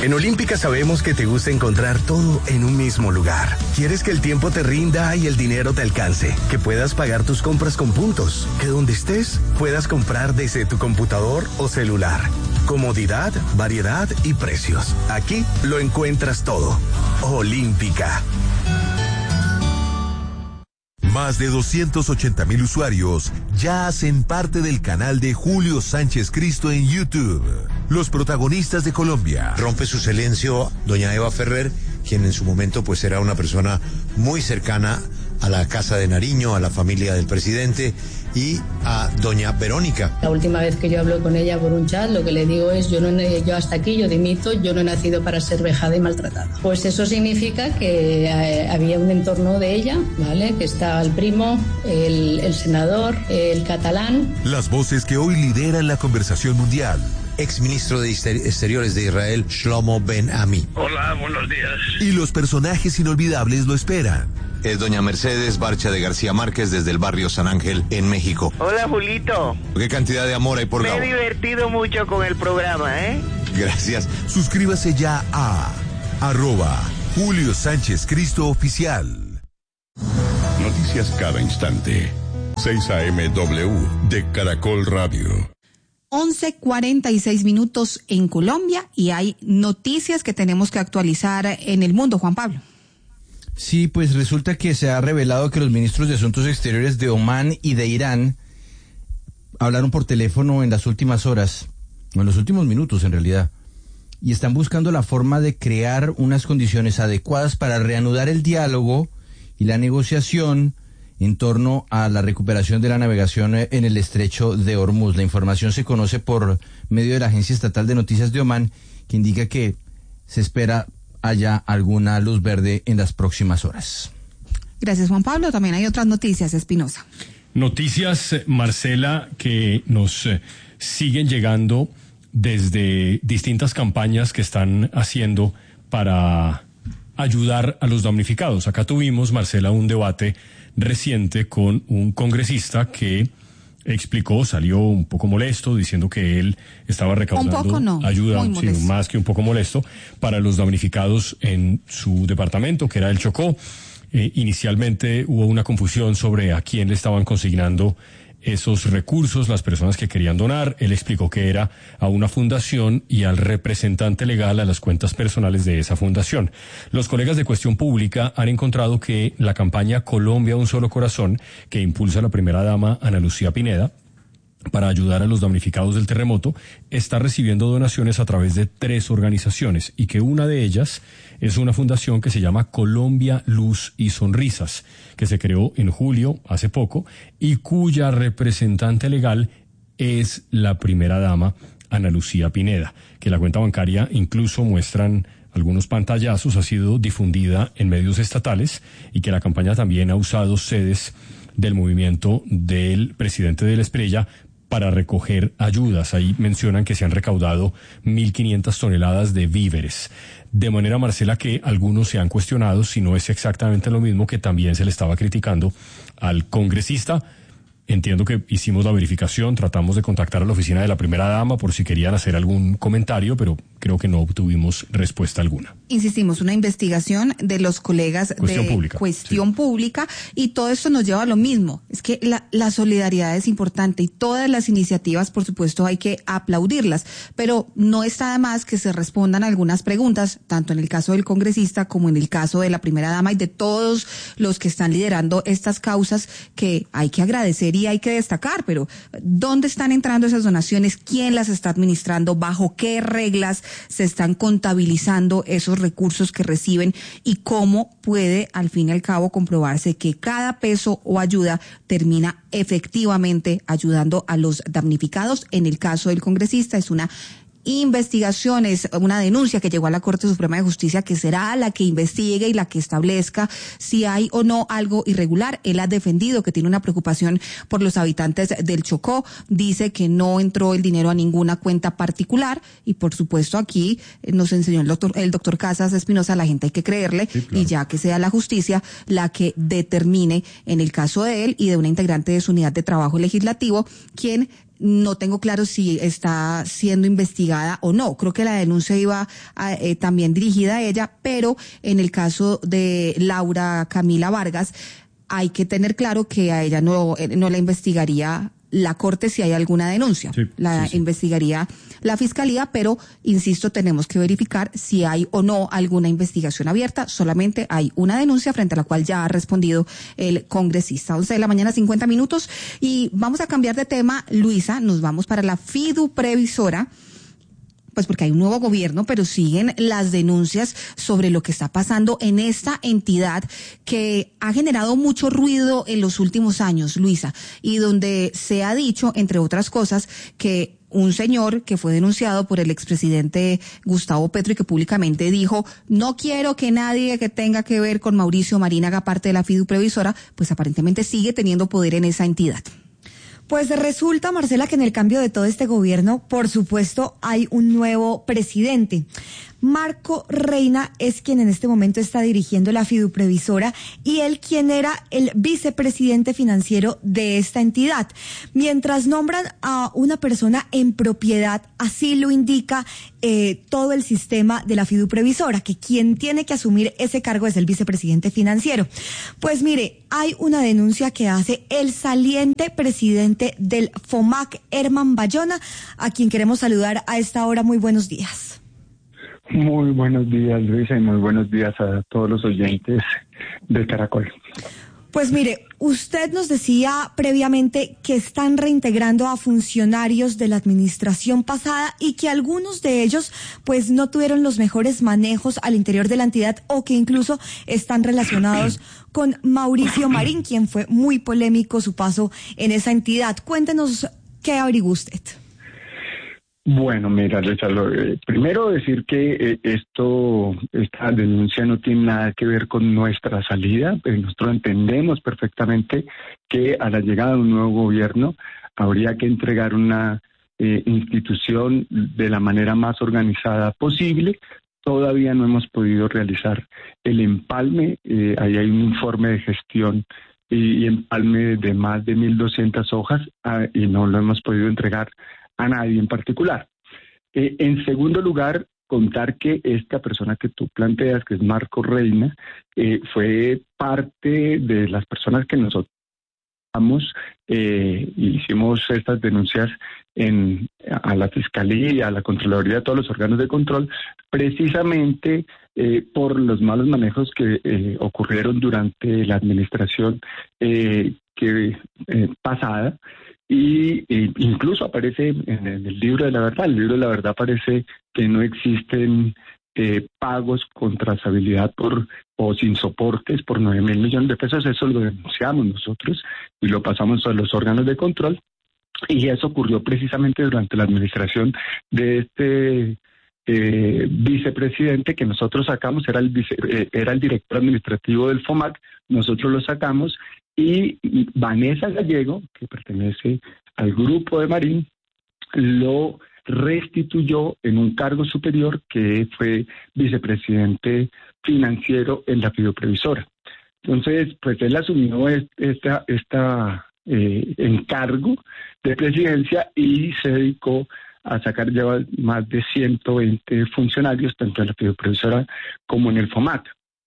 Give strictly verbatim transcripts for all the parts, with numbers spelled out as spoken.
En Olímpica sabemos que te gusta encontrar todo en un mismo lugar. Quieres que el tiempo te rinda y el dinero te alcance, que puedas pagar tus compras con puntos, que donde estés puedas comprar desde tu computador o celular. Comodidad, variedad y precios. Aquí lo encuentras todo. Olímpica. Más de doscientos ochenta mil usuarios ya hacen parte del canal de Julio Sánchez Cristo en YouTube. Los protagonistas de Colombia. Rompe su silencio doña Eva Ferrer, quien en su momento pues era una persona muy cercana a la Casa de Nariño, a la familia del presidente, y a doña Verónica. La última vez que yo hablo con ella por un chat, lo que le digo es, yo no yo hasta aquí, yo dimito, yo no he nacido para ser vejada y maltratada. Pues eso significa que eh, había un entorno de ella, ¿vale? Que estaba el primo, el, el senador, el catalán. Las voces que hoy lideran la conversación mundial. Exministro de Exteriores de Israel, Shlomo Ben-Ami. Hola, buenos días. Y los personajes inolvidables lo esperan. Es doña Mercedes Barcha de García Márquez desde el barrio San Ángel en México. Hola, Julito. ¿Qué cantidad de amor hay por Gabo? Me he divertido mucho con el programa, ¿eh? Gracias. Suscríbase ya a arroba Julio Sánchez Cristo Oficial. Noticias cada instante. seis A M W de Caracol Radio. once cuarenta y seis minutos en Colombia y hay noticias que tenemos que actualizar en el mundo, Juan Pablo. Sí, pues resulta que se ha revelado que los ministros de Asuntos Exteriores de Omán y de Irán hablaron por teléfono en las últimas horas, o en los últimos minutos en realidad, y están buscando la forma de crear unas condiciones adecuadas para reanudar el diálogo y la negociación en torno a la recuperación de la navegación en el estrecho de Hormuz. La información se conoce por medio de la Agencia Estatal de Noticias de Omán, que indica que se espera haya alguna luz verde en las próximas horas. Gracias, Juan Pablo. También hay otras noticias, Espinosa. Noticias, Marcela, que nos eh, siguen llegando desde distintas campañas que están haciendo para ayudar a los damnificados. Acá tuvimos, Marcela, un debate reciente con un congresista que explicó, salió un poco molesto, diciendo que él estaba recaudando un poco no, ayuda, muy sí, más que un poco molesto, para los damnificados en su departamento, que era el Chocó. Eh, inicialmente hubo una confusión sobre a quién le estaban consignando esos recursos, las personas que querían donar. Él explicó que era a una fundación y al representante legal a las cuentas personales de esa fundación. Los colegas de Cuestión Pública han encontrado que la campaña Colombia Un Solo Corazón, que impulsa la primera dama Ana Lucía Pineda, para ayudar a los damnificados del terremoto, está recibiendo donaciones a través de tres organizaciones, y que una de ellas es una fundación que se llama Colombia Luz y Sonrisas, que se creó en julio, hace poco, y cuya representante legal es la primera dama Ana Lucía Pineda, que la cuenta bancaria incluso muestran algunos pantallazos, ha sido difundida en medios estatales, y que la campaña también ha usado sedes del movimiento del presidente de la Espriella para recoger ayudas. Ahí mencionan que se han recaudado mil quinientas toneladas de víveres. De manera, Marcela, que algunos se han cuestionado si no es exactamente lo mismo que también se le estaba criticando al congresista. Entiendo que hicimos la verificación, tratamos de contactar a la oficina de la primera dama por si querían hacer algún comentario, pero creo que no obtuvimos respuesta alguna. Insistimos, una investigación de los colegas Cuestión de Pública, Cuestión sí. Pública, y todo esto nos lleva a lo mismo. Es que la, la solidaridad es importante y todas las iniciativas, por supuesto, hay que aplaudirlas, pero no está de más que se respondan algunas preguntas, tanto en el caso del congresista como en el caso de la primera dama y de todos los que están liderando estas causas, que hay que agradecer y hay que destacar. Pero ¿dónde están entrando esas donaciones? ¿Quién las está administrando? ¿Bajo qué reglas se están contabilizando esos recursos que reciben? ¿Y cómo puede al fin y al cabo comprobarse que cada peso o ayuda termina efectivamente ayudando a los damnificados? En el caso del congresista es una investigación, es una denuncia que llegó a la Corte Suprema de Justicia, que será la que investigue y la que establezca si hay o no algo irregular. Él ha defendido que tiene una preocupación por los habitantes del Chocó, dice que no entró el dinero a ninguna cuenta particular, y por supuesto aquí nos enseñó el doctor, el doctor Casas Espinosa, la gente hay que creerle, sí, claro. Y ya que sea la justicia la que determine en el caso de él y de una integrante de su unidad de trabajo legislativo, quien no tengo claro si está siendo investigada o no. Creo que la denuncia iba a, eh, también dirigida a ella, pero en el caso de Laura Camila Vargas, hay que tener claro que a ella no, no la investigaría la Corte si hay alguna denuncia. Sí, la sí, sí. investigaría la Fiscalía, pero, insisto, tenemos que verificar si hay o no alguna investigación abierta. Solamente hay una denuncia frente a la cual ya ha respondido el congresista. once de la mañana, cincuenta minutos. Y vamos a cambiar de tema, Luisa. Nos vamos para la Fiduprevisora. Pues porque hay un nuevo gobierno, pero siguen las denuncias sobre lo que está pasando en esta entidad que ha generado mucho ruido en los últimos años, Luisa, y donde se ha dicho, entre otras cosas, que un señor que fue denunciado por el expresidente Gustavo Petro y que públicamente dijo, no quiero que nadie que tenga que ver con Mauricio Marín haga parte de la Fiduprevisora, pues aparentemente sigue teniendo poder en esa entidad. Pues resulta, Marcela, que en el cambio de todo este gobierno, por supuesto, hay un nuevo presidente. Marco Reina es quien en este momento está dirigiendo la Fiduprevisora y él quien era el vicepresidente financiero de esta entidad. Mientras nombran a una persona en propiedad, así lo indica eh, todo el sistema de la Fiduprevisora, que quien tiene que asumir ese cargo es el vicepresidente financiero. Pues mire, hay una denuncia que hace el saliente presidente del FOMAC, Herman Bayona, a quien queremos saludar a esta hora. Muy buenos días. Muy buenos días, Luisa, y muy buenos días a todos los oyentes de Caracol. Pues mire, usted nos decía previamente que están reintegrando a funcionarios de la administración pasada y que algunos de ellos pues no tuvieron los mejores manejos al interior de la entidad o que incluso están relacionados con Mauricio Marín, quien fue muy polémico su paso en esa entidad. Cuéntenos qué averiguó usted. Bueno, mira, Luisa, lo, eh, primero decir que eh, esto, esta denuncia no tiene nada que ver con nuestra salida. Eh, nosotros entendemos perfectamente que a la llegada de un nuevo gobierno habría que entregar una eh, institución de la manera más organizada posible. Todavía no hemos podido realizar el empalme. Eh, ahí hay un informe de gestión y, y empalme de más de mil doscientas hojas ah, y no lo hemos podido entregar a nadie en particular. Eh, en segundo lugar, contar que esta persona que tú planteas, que es Marco Reina, eh, fue parte de las personas que nosotros eh, hicimos estas denuncias en, a la Fiscalía, a la Contraloría, a todos los órganos de control, precisamente eh, por los malos manejos que eh, ocurrieron durante la administración eh, que eh, pasada. Y eh, incluso aparece en el libro de la verdad, el libro de la verdad aparece que no existen eh, pagos con trazabilidad por o sin soportes por nueve mil millones de pesos. Eso lo denunciamos nosotros y lo pasamos a los órganos de control. Y eso ocurrió precisamente durante la administración de este eh, vicepresidente que nosotros sacamos, era el, vice, eh, era el director administrativo del FOMAC, nosotros lo sacamos. Y Vanessa Gallego, que pertenece al grupo de Marín, lo restituyó en un cargo superior que fue vicepresidente financiero en la Fiduprevisora. Entonces, pues él asumió esta, esta eh, encargo de presidencia y se dedicó a sacar ya más de ciento veinte funcionarios, tanto en la Fiduprevisora como en el FOMAC.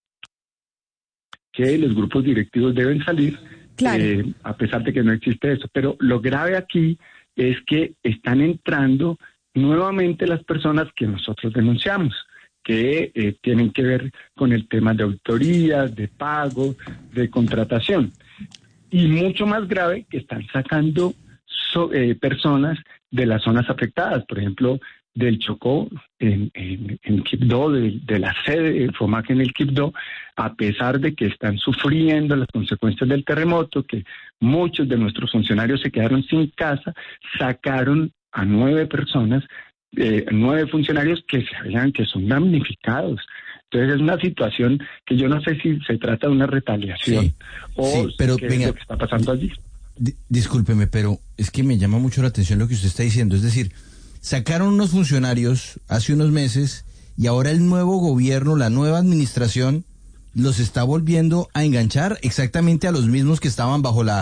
Que los grupos directivos deben salir, claro. eh, a pesar de que no existe eso. Pero lo grave aquí es que están entrando nuevamente las personas que nosotros denunciamos, que eh, tienen que ver con el tema de auditorías, de pago, de contratación. Y mucho más grave, que están sacando so, eh, personas de las zonas afectadas, por ejemplo, del Chocó, en, en, en Quibdó, de, de la sede del FOMAC en el Quibdó, a pesar de que están sufriendo las consecuencias del terremoto, que muchos de nuestros funcionarios se quedaron sin casa, sacaron a nueve personas, eh, nueve funcionarios que sabían que son damnificados. Entonces es una situación que yo no sé si se trata de una retaliación sí, o sí, pero, qué venga, es lo que está pasando allí. D- discúlpeme, pero es que me llama mucho la atención lo que usted está diciendo, es decir, sacaron unos funcionarios hace unos meses y ahora el nuevo gobierno, la nueva administración, los está volviendo a enganchar exactamente a los mismos que estaban bajo la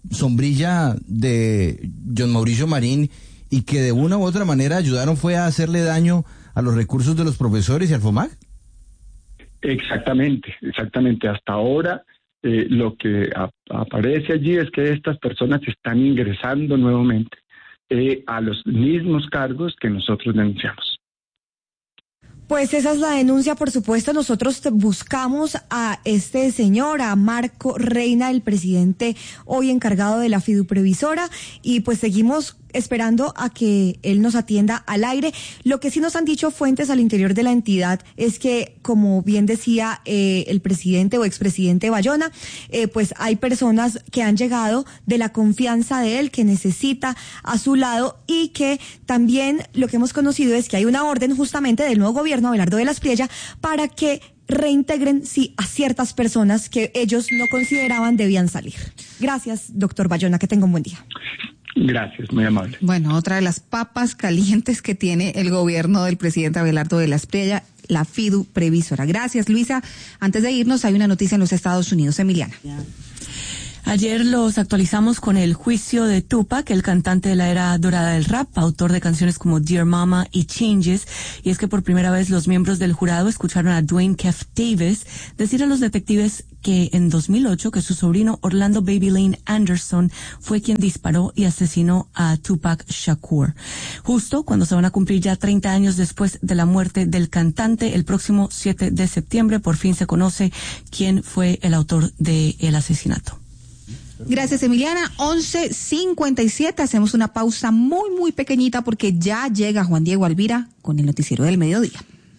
sombrilla de John Mauricio Marín y que de una u otra manera ayudaron fue a hacerle daño a los recursos de los profesores y al FOMAC? Exactamente, exactamente. Hasta ahora eh, lo que a, aparece allí es que estas personas están ingresando nuevamente eh, a los mismos cargos que nosotros denunciamos. Pues esa es la denuncia, por supuesto. Nosotros buscamos a este señor, a Marco Reina, el presidente hoy encargado de la fiduprevisora, y pues seguimos esperando a que él nos atienda al aire. Lo que sí nos han dicho fuentes al interior de la entidad es que, como bien decía eh, el presidente o expresidente Bayona, eh, pues hay personas que han llegado de la confianza de él, que necesita a su lado, y que también lo que hemos conocido es que hay una orden justamente del nuevo gobierno, Abelardo de la Espriella, para que reintegren sí a ciertas personas que ellos no consideraban debían salir. Gracias, doctor Bayona, que tenga un buen día. Gracias, muy amable. Bueno, otra de las papas calientes que tiene el gobierno del presidente Abelardo de la Espriella, la fiduprevisora. Gracias, Luisa. Antes de irnos, hay una noticia en los Estados Unidos. Emiliana. Ayer los actualizamos con el juicio de Tupac, el cantante de la era dorada del rap, autor de canciones como Dear Mama y Changes, y es que por primera vez los miembros del jurado escucharon a Dwayne Kef Davis decir a los detectives que en dos mil ocho que su sobrino Orlando Baby Lane Anderson fue quien disparó y asesinó a Tupac Shakur. Justo cuando se van a cumplir ya treinta años después de la muerte del cantante, el próximo siete de septiembre, por fin se conoce quién fue el autor del asesinato. Gracias, Emiliana. once cincuenta y siete, hacemos una pausa muy, muy pequeñita porque ya llega Juan Diego Alvira con el noticiero del mediodía.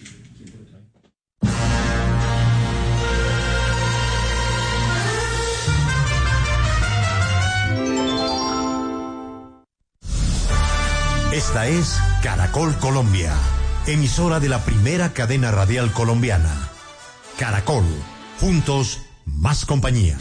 Esta es Caracol Colombia, emisora de la primera cadena radial colombiana. Caracol, juntos, más compañía.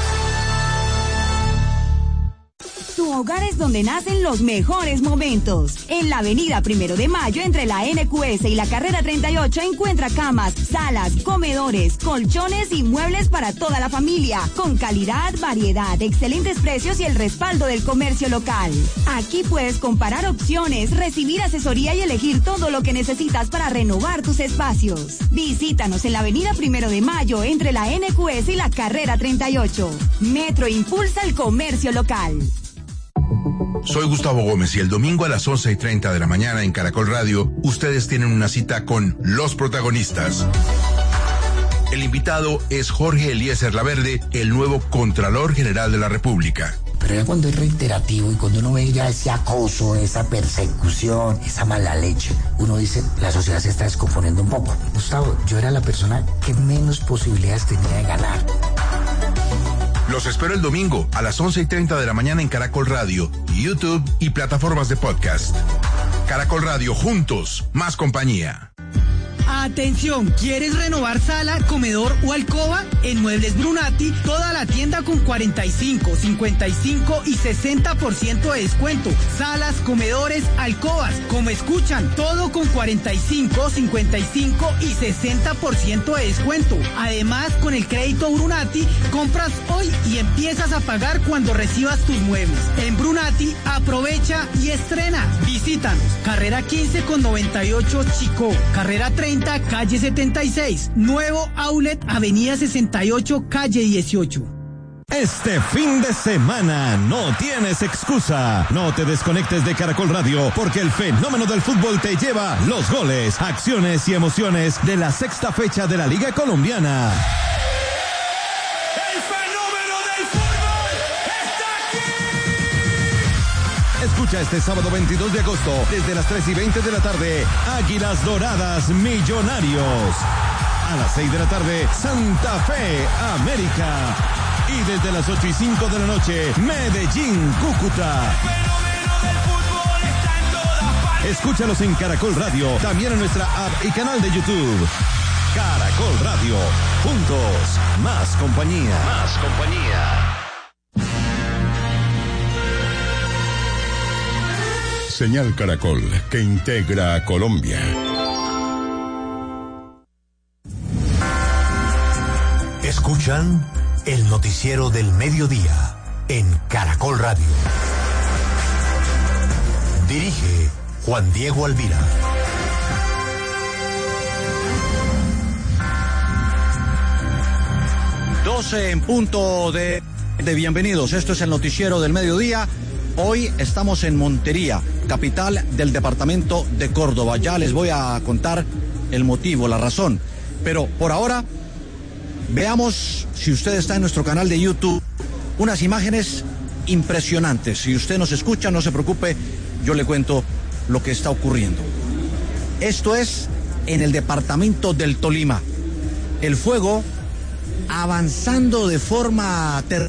Tu hogar es donde nacen los mejores momentos. En la avenida Primero de Mayo, entre la N Q S y la carrera treinta y ocho, encuentra camas, salas, comedores, colchones y muebles para toda la familia. Con calidad, variedad, excelentes precios y el respaldo del comercio local. Aquí puedes comparar opciones, recibir asesoría y elegir todo lo que necesitas para renovar tus espacios. Visítanos en la avenida Primero de Mayo, entre la N Q S y la carrera treinta y ocho. Metro impulsa el comercio local. Soy Gustavo Gómez y el domingo a las once y treinta de la mañana en Caracol Radio, ustedes tienen una cita con los protagonistas. El invitado es Jorge Eliezer Laverde, el nuevo Contralor General de la República. Pero ya cuando es reiterativo y cuando uno ve ya ese acoso, esa persecución, esa mala leche, uno dice, la sociedad se está descomponiendo un poco. Gustavo, yo era la persona que menos posibilidades tenía de ganar. Los espero el domingo a las once y treinta de la mañana en Caracol Radio, YouTube y plataformas de podcast. Caracol Radio, juntos, más compañía. Atención, ¿quieres renovar sala, comedor o alcoba? En Muebles Brunati, toda la tienda con cuarenta y cinco, cincuenta y cinco y sesenta por ciento de descuento. Salas, comedores, alcobas, como escuchan, todo con cuarenta y cinco, cincuenta y cinco y sesenta por ciento de descuento. Además, con el crédito Brunati, compras hoy y empiezas a pagar cuando recibas tus muebles. En Brunati, aprovecha y estrena. Visítanos, carrera quince con noventa y ocho Chicó, carrera treinta, calle setenta y seis, nuevo outlet, avenida sesenta y ocho, calle dieciocho. Este fin de semana no tienes excusa. No te desconectes de Caracol Radio porque el fenómeno del fútbol te lleva los goles, acciones y emociones de la sexta fecha de la Liga Colombiana. ¡El fenómeno del fútbol está aquí! Escucha este sábado veintidós de agosto desde las tres y veinte de la tarde Águilas Doradas Millonarios. A las seis de la tarde Santa Fe América. Y desde las ocho y cinco de la noche, Medellín, Cúcuta. El fenómeno del fútbol está en todas partes. Escúchalos en Caracol Radio, también en nuestra app y canal de YouTube. Caracol Radio, juntos, más compañía. Más compañía. Señal Caracol, que integra a Colombia. Escuchan el noticiero del mediodía. en Caracol Radio. Dirige Juan Diego Alvira. doce en punto de, de bienvenidos. Esto es el noticiero del mediodía. Hoy estamos en Montería, capital del departamento de Córdoba. Ya les voy a contar el motivo, la razón. Pero por ahora, veamos, si usted está en nuestro canal de YouTube, unas imágenes impresionantes. Si usted nos escucha, no se preocupe, yo le cuento lo que está ocurriendo. Esto es en el departamento del Tolima. El fuego avanzando de forma terrible.